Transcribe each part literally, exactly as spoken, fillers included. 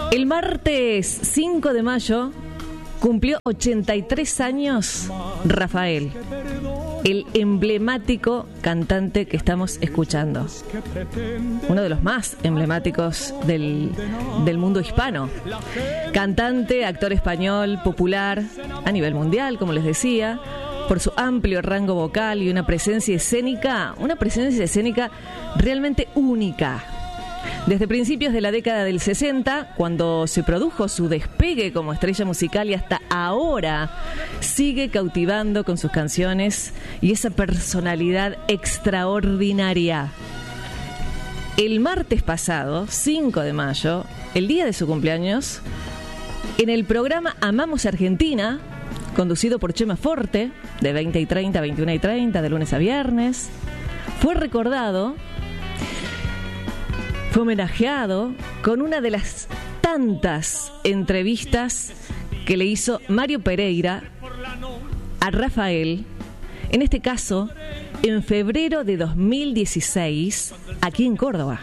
El martes cinco de mayo cumplió ochenta y tres años Rafael, el emblemático cantante que estamos escuchando. Uno de los más emblemáticos del, del mundo hispano. Cantante, actor español, popular a nivel mundial, como les decía, por su amplio rango vocal y una presencia escénica, una presencia escénica realmente única. Desde principios de la década del sesenta, cuando se produjo su despegue como estrella musical, y hasta ahora sigue cautivando con sus canciones y esa personalidad extraordinaria. El martes pasado, cinco de mayo, el día de su cumpleaños, en el programa Amamos Argentina, conducido por Chema Forte, de veinte y treinta a veintiuna y treinta, de lunes a viernes, fue recordado, fue homenajeado con una de las tantas entrevistas que le hizo Mario Pereira a Rafael, en este caso, en febrero de dos mil dieciséis, aquí en Córdoba.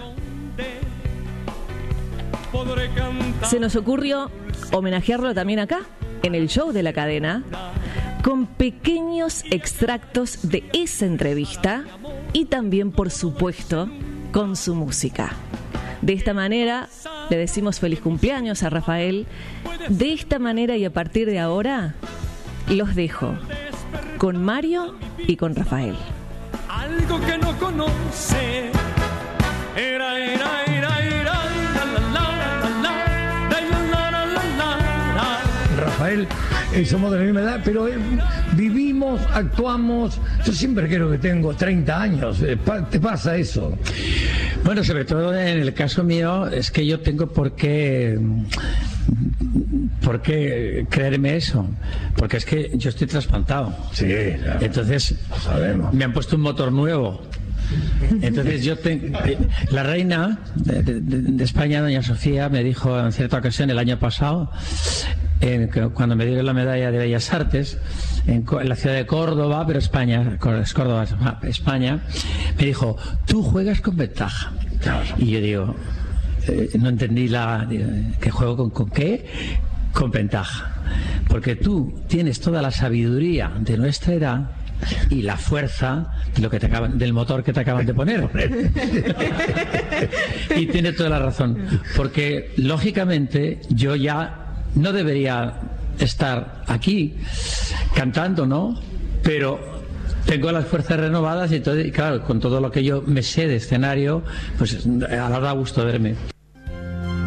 Se nos ocurrió homenajearlo también acá, en el show de la cadena, con pequeños extractos de esa entrevista y también, por supuesto, con su música. De esta manera le decimos feliz cumpleaños a Rafael. De esta manera y a partir de ahora los dejo con Mario y con Rafael. Algo que no conoce. Era, era, era, era, la, la, la, la, la, la, la, la. Rafael, eh, somos de la misma edad, pero eh, vivimos, actuamos. Yo siempre creo que tengo treinta años. Eh, pa- ¿Te pasa eso? Bueno, sobre todo en el caso mío, es que yo tengo por qué, por qué creerme eso. Porque es que yo estoy trasplantado. Sí, claro. Entonces, sabemos. Me han puesto un motor nuevo. Entonces yo tengo... La reina de, de, de España, doña Sofía, me dijo en cierta ocasión el año pasado, en, cuando me dieron la medalla de Bellas Artes, en, en la ciudad de Córdoba, pero España, es Córdoba, España, me dijo, tú juegas con ventaja. Y yo digo, eh, no entendí la... ¿Que juego con, con qué? Con ventaja. Porque tú tienes toda la sabiduría de nuestra edad y la fuerza de lo que te acaban, del motor que te acaban de poner. Y tiene toda la razón, porque lógicamente yo ya no debería estar aquí cantando, ¿no? Pero tengo las fuerzas renovadas y, todo, y claro, con todo lo que yo me sé de escenario, pues ahora da gusto verme.